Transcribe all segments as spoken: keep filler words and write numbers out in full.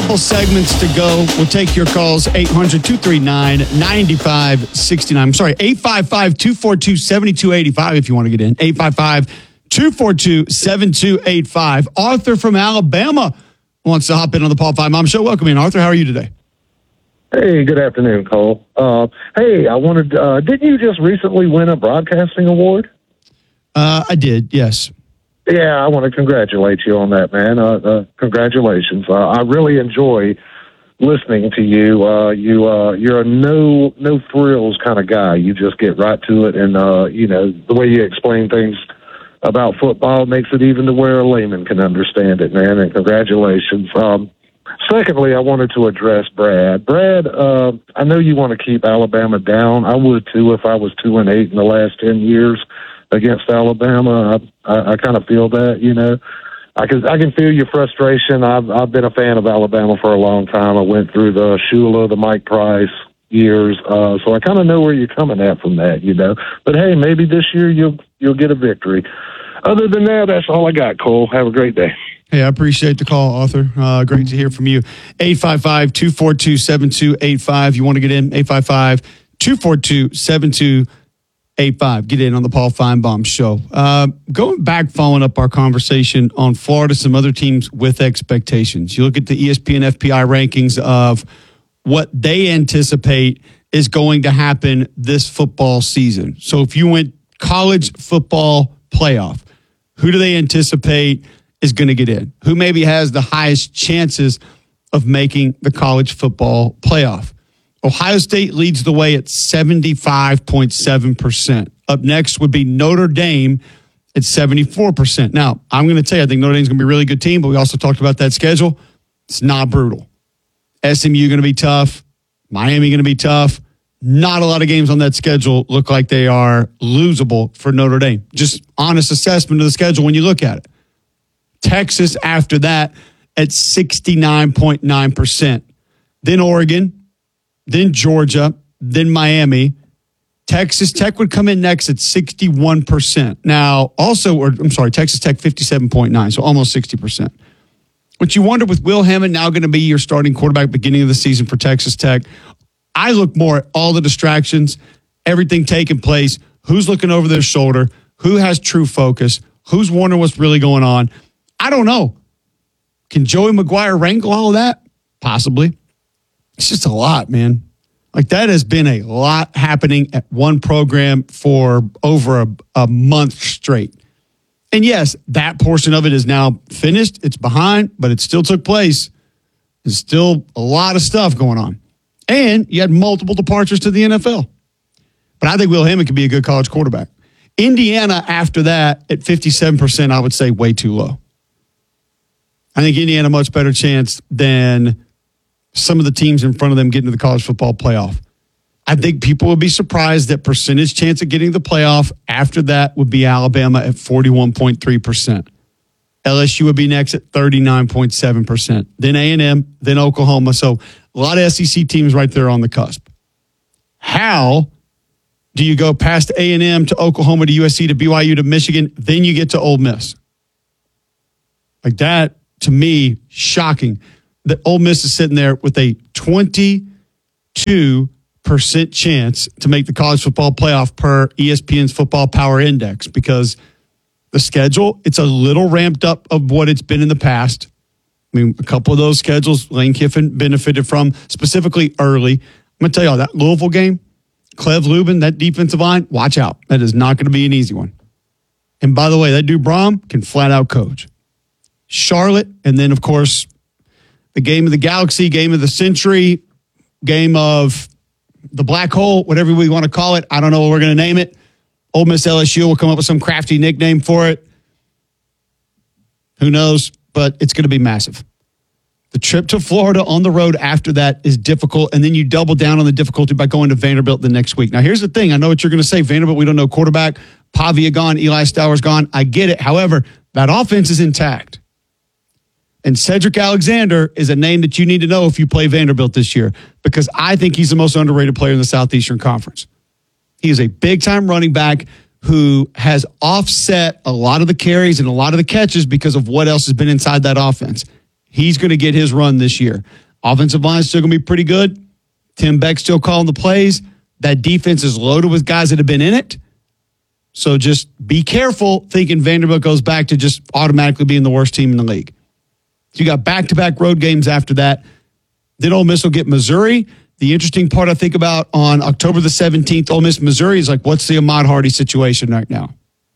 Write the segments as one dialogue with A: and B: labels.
A: couple segments to go. We'll take your calls, eight hundred, two three nine, nine five six nine. I'm sorry, eight five five, two four two, seven two eight five if you want to get in. eight five five, two four two, seven two eight five. Arthur from Alabama wants to hop in on the Paul Five Mom Show. Welcome in, Arthur. How are you today?
B: Hey, good afternoon, Cole. Uh, hey, I wanted, uh, didn't you just recently win a broadcasting award?
A: Uh, I did, yes.
B: Yeah, I want to congratulate you on that, man. Uh, uh, congratulations. Uh, I really enjoy listening to you. Uh, you, uh, you're a no, no thrills kind of guy. You just get right to it. And, uh, you know, the way you explain things about football makes it even to where a layman can understand it, man. And congratulations. Um, Secondly, I wanted to address Brad. Brad, uh, I know you want to keep Alabama down. I would too if I was two and eight in the last ten years against Alabama. I, I, I kind of feel that, you know. I can I can feel your frustration. I've I've been a fan of Alabama for a long time. I went through the Shula, the Mike Price years, uh, so I kind of know where you're coming at from that, you know. But hey, maybe this year you'll you'll get a victory. Other than that, that's all I got, Cole. Have a great day.
A: Hey, I appreciate the call, Arthur. Uh, great to hear from you. eight five five, two four two, seven two eight five. You want to get in? eight five five, two four two, seven two eight five. Get in on the Paul Feinbaum Show. Uh, going back, following up our conversation on Florida, some other teams with expectations. You look at the E S P N F P I rankings of what they anticipate is going to happen this football season. So if you went college football playoff, who do they anticipate is going to get in? Who maybe has the highest chances of making the college football playoff? Ohio State leads the way at seventy-five point seven percent. Up next would be Notre Dame at seventy-four percent. Now, I'm going to tell you, I think Notre Dame's going to be a really good team, but we also talked about that schedule. It's not brutal. S M U going to be tough. Miami going to be tough. Not a lot of games on that schedule look like they are losable for Notre Dame. Just honest assessment of the schedule when you look at it. Texas after that at sixty-nine point nine percent. Then Oregon, then Georgia, then Miami. Texas Tech would come in next at sixty-one percent. Now, also, or I'm sorry, Texas Tech fifty-seven point nine, so almost sixty percent. What you wonder with Will Hammond now going to be your starting quarterback beginning of the season for Texas Tech, I look more at all the distractions, everything taking place, who's looking over their shoulder, who has true focus, who's wondering what's really going on. I don't know. Can Joey McGuire wrangle all of that? Possibly. It's just a lot, man. Like, that has been a lot happening at one program for over a, a month straight. And yes, that portion of it is now finished. It's behind, but it still took place. There's still a lot of stuff going on. And you had multiple departures to the N F L. But I think Will Hammond could be a good college quarterback. Indiana, after that, at fifty-seven percent, I would say way too low. I think Indiana a much better chance than some of the teams in front of them getting to the college football playoff. I think people would be surprised that percentage chance of getting the playoff after that would be Alabama at forty-one point three percent. L S U would be next at thirty-nine point seven percent. Then A and M, then Oklahoma. So a lot of S E C teams right there on the cusp. How do you go past A and M to Oklahoma to U S C to B Y U to Michigan, then you get to Ole Miss? Like that, to me, shocking that Ole Miss is sitting there with a twenty-two percent chance to make the college football playoff per E S P N's Football Power Index, because the schedule, it's a little ramped up of what it's been in the past. I mean, a couple of those schedules Lane Kiffin benefited from, specifically early. I'm going to tell you all, that Louisville game, Cleve Lubin, that defensive line, watch out. That is not going to be an easy one. And by the way, that dude Brom can flat out coach. Charlotte, and then, of course, the game of the galaxy, game of the century, game of the black hole, whatever we want to call it. I don't know what we're going to name it. Ole Miss L S U will come up with some crafty nickname for it. Who knows? But it's going to be massive. The trip to Florida on the road after that is difficult, and then you double down on the difficulty by going to Vanderbilt the next week. Now, here's the thing. I know what you're going to say. Vanderbilt, we don't know quarterback. Pavia gone. Eli Stowers gone. I get it. However, that offense is intact. And Cedric Alexander is a name that you need to know if you play Vanderbilt this year, because I think he's the most underrated player in the Southeastern Conference. He is a big-time running back who has offset a lot of the carries and a lot of the catches because of what else has been inside that offense. He's going to get his run this year. Offensive line is still going to be pretty good. Tim Beck's still calling the plays. That defense is loaded with guys that have been in it. So just be careful thinking Vanderbilt goes back to just automatically being the worst team in the league. So you got back-to-back road games after that. Then Ole Miss will get Missouri. The interesting part I think about on October the seventeenth, Ole Miss, Missouri is like, what's the Ahmad Hardy situation right now?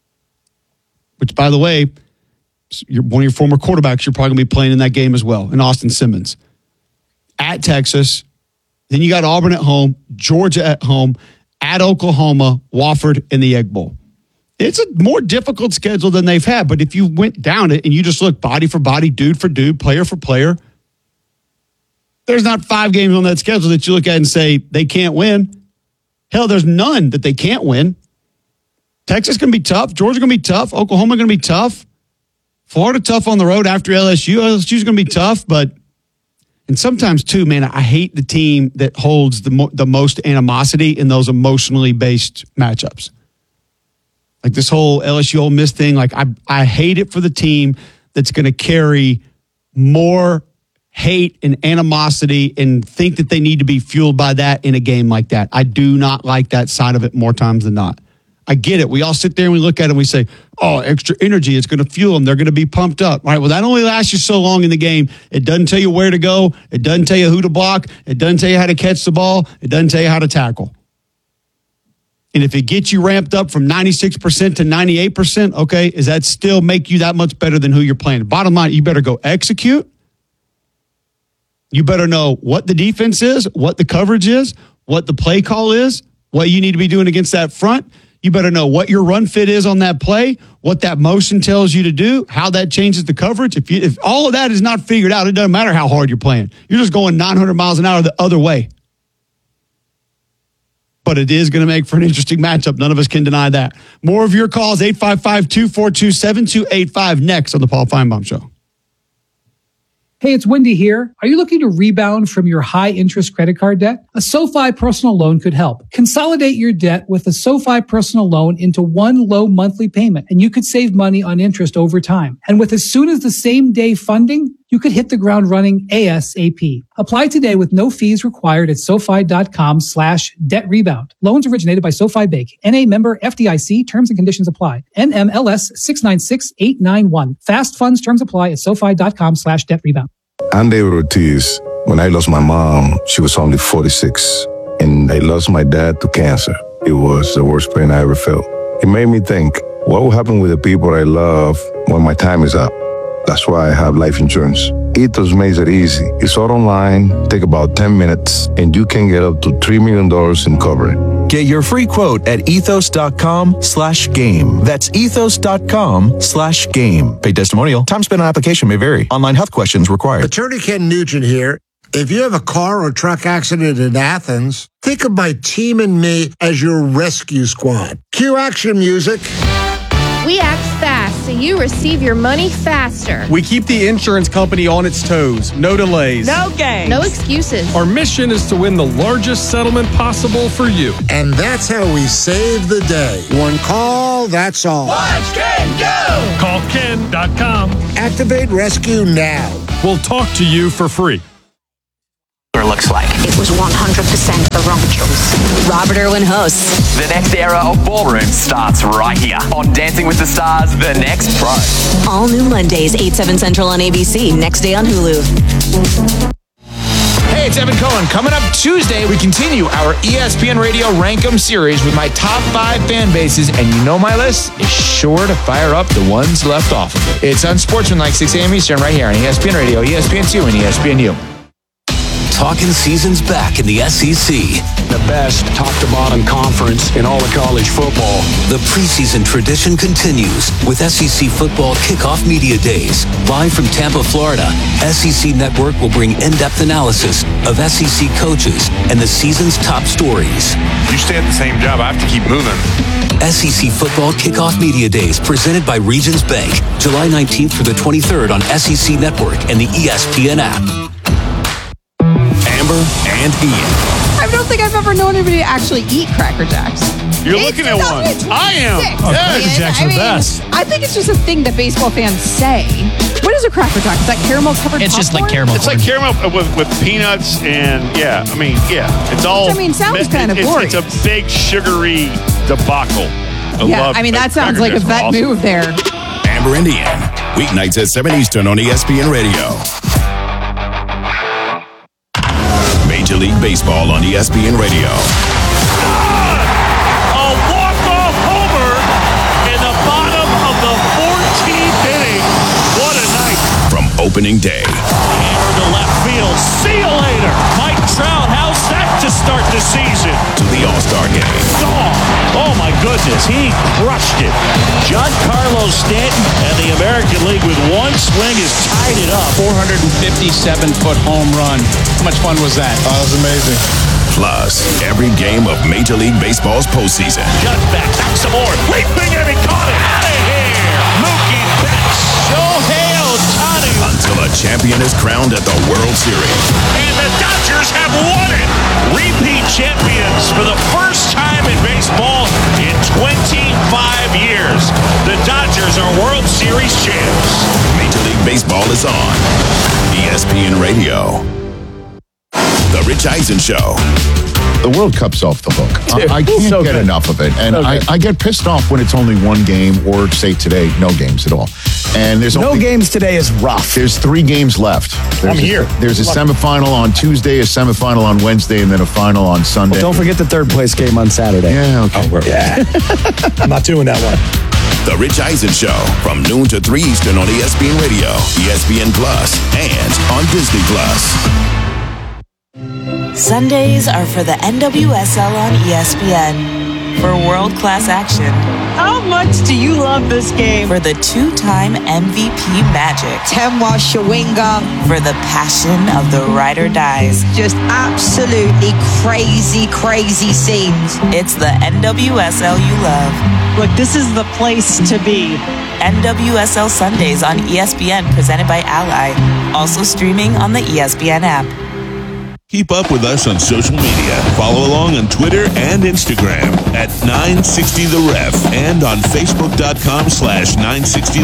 A: Which, by the way, you're one of your former quarterbacks, you're probably going to be playing in that game as well, in Austin Simmons. At Texas, then you got Auburn at home, Georgia at home, at Oklahoma, Wofford, and the Egg Bowl. It's a more difficult schedule than they've had, but if you went down it and you just look body for body, dude for dude, player for player, there's not five games on that schedule that you look at and say they can't win. Hell, there's none that they can't win. Texas going to be tough. Georgia going to be tough. Oklahoma going to be tough. Florida tough on the road after L S U. L S U's going to be tough, but and sometimes too, man, I hate the team that holds the mo- the most animosity in those emotionally based matchups. Like this whole L S U Ole Miss thing, like I I hate it for the team that's going to carry more hate and animosity and think that they need to be fueled by that in a game like that. I do not like that side of it more times than not. I get it. We all sit there and we look at it and we say, oh, extra energy, it's going to fuel them. They're going to be pumped up. All right, well, that only lasts you so long in the game. It doesn't tell you where to go. It doesn't tell you who to block. It doesn't tell you how to catch the ball. It doesn't tell you how to tackle. And if it gets you ramped up from ninety-six percent to ninety-eight percent, okay, does that still make you that much better than who you're playing? Bottom line, you better go execute. You better know what the defense is, what the coverage is, what the play call is, what you need to be doing against that front. You better know what your run fit is on that play, what that motion tells you to do, how that changes the coverage. If you, if all of that is not figured out, it doesn't matter how hard you're playing. You're just going nine hundred miles an hour the other way. But it is going to make for an interesting matchup. None of us can deny that. More of your calls, eight five five, two four two, seven two eight five, next on the Paul Feinbaum Show.
C: Hey, it's Wendy here. Are you looking to rebound from your high-interest credit card debt? A SoFi personal loan could help. Consolidate your debt with a SoFi personal loan into one low monthly payment, and you could save money on interest over time. And with as soon as the same day funding, you could hit the ground running ASAP. Apply today with no fees required at SoFi.com slash debt rebound. Loans originated by SoFi Bank. N A member F D I C. Terms and conditions apply. N M L S six nine six eight nine one. Fast funds terms apply at SoFi.com slash debt rebound.
D: I'm David Ortiz. When I lost my mom, she was only forty-six. And I lost my dad to cancer. It was the worst pain I ever felt. It made me think, what will happen with the people I love when my time is up? That's why I have life insurance. Ethos makes it easy. It's all online, take about ten minutes, and you can get up to three million dollars in coverage.
E: Get your free quote at ethos.com slash game. That's ethos.com slash game. Paid testimonial. Time spent on application may vary. Online health questions required.
F: Attorney Ken Nugent here. If you have a car or truck accident in Athens, think of my team and me as your rescue squad. Cue action music.
G: We act fast so you receive your money faster.
H: We keep the insurance company on its toes. No delays.
I: No games.
G: No excuses.
J: Our mission is to win the largest settlement possible for you.
F: And that's how we save the day. One call, that's all.
I: Watch Ken go!
J: Call ken dot com.
F: Activate rescue now.
J: We'll talk to you for free.
K: Looks like
L: it was one hundred percent the wrong choice.
M: Robert Irwin hosts.
K: The next era of ballroom starts right here on Dancing with the Stars, The Next Pro.
M: All new Mondays, eight, seven Central on A B C. Next day on Hulu.
N: Hey, it's Evan Cohen. Coming up Tuesday, we continue our E S P N Radio Rankum series with my top five fan bases, and you know my list is sure to fire up the ones left off of it. It's Unsportsmanlike, six a.m. Eastern, right here on E S P N Radio, E S P N two, and E S P N U.
O: Talking seasons back in the S E C.
P: The best top-to-bottom conference in all of college football.
O: The preseason tradition continues with S E C Football Kickoff Media Days. Live from Tampa, Florida, S E C Network will bring in-depth analysis of S E C coaches and the season's top stories.
Q: You stay at the same job, I have to keep moving.
O: S E C Football Kickoff Media Days presented by Regions Bank. July nineteenth through the twenty-third on S E C Network and the E S P N app.
E: Amber and Ian.
R: I don't think I've ever known anybody to actually eat Cracker Jacks.
Q: You're
R: It's
Q: looking at one. I am.
R: twenty-six,
J: Oh,
R: man.
J: Cracker Jacks are
R: I
J: the
R: mean,
J: best.
R: I think it's just a thing that baseball fans say. What is a Cracker Jack? Is that caramel covered
S: It's just like
R: popcorn?
S: caramel.
Q: It's like caramel with, with peanuts and yeah. I mean, yeah. It's all.
R: Which, I mean, sounds
Q: it-
R: kind of
Q: it's,
R: boring.
Q: It's a big sugary debacle. I
R: Yeah,
Q: love
R: I mean, that
Q: Cracker
R: sounds like a
Q: Jacks are
R: vet
Q: awesome.
R: move there.
T: Amber Indian, weeknights at seven Eastern on E S P N Radio. Major League Baseball on E S P N Radio.
I: A walk-off homer in the bottom of the fourteenth inning. What a night.
T: From opening day
I: Hammer to left field. See you later. Mike Trout, how's that to start the season?
T: to the All-Star game.
I: Gone. Oh, my goodness. He crushed it. Giancarlo Stanton and the American League with one swing has tied it up.
S: four hundred fifty-seven foot home run. How much fun was that?
D: Oh, that was amazing.
T: Plus, every game of Major League Baseball's postseason.
I: Judge back, back some more. Leaping and he caught it. Out of here. Mookie Betts. Shohei Ohtani.
T: Until a champion is crowned at the World Series.
I: And the Dodgers have won it. Repeat champions for the first time in baseball in twenty-five years. The Dodgers are World Series champs.
T: Major League Baseball is on E S P N Radio. The Rich Eisen Show.
U: The World Cup's off the hook. I, I can't
T: So
U: get
T: good.
U: enough of it. And
T: So
U: I,
T: good.
U: I get pissed off when it's only one game or, say, today, no games at all. And there's
V: No
U: only,
V: games today is rough.
U: There's three games left. There's
V: I'm
U: a,
V: here.
U: There's a
V: Look.
U: semifinal on Tuesday, a semifinal on Wednesday, and then a final on Sunday.
V: Don't forget the third place game on Saturday.
U: Yeah, okay.
V: Oh, yeah. I'm not doing that one.
T: The Rich Eisen Show from noon to three Eastern on E S P N Radio, E S P N Plus, and on Disney Plus.
W: Sundays are for the N W S L on E S P N. For world-class action.
X: How much do you love this game?
W: For the two-time M V P magic.
X: Temwa Shawinga.
W: For the passion of the ride or dies.
X: Just absolutely crazy, crazy scenes.
W: It's the N W S L you love.
X: Look, this is the place to be.
W: N W S L Sundays on E S P N presented by Ally. Also streaming on the E S P N app.
Y: Keep up with us on social media. Follow along on Twitter and Instagram at nine sixty The Ref and on Facebook.com slash 960